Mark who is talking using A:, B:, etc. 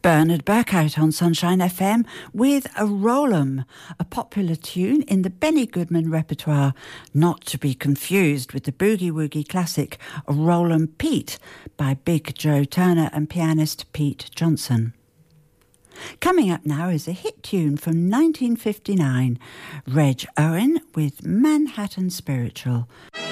A: Bernard Burkout on Sunshine FM with a Roll-'em, a popular tune in the Benny Goodman repertoire, not to be confused with the boogie-woogie classic Roll-'em Pete by Big Joe Turner and pianist Pete Johnson. Coming up now is a hit tune from 1959, Reg Owen with Manhattan Spiritual.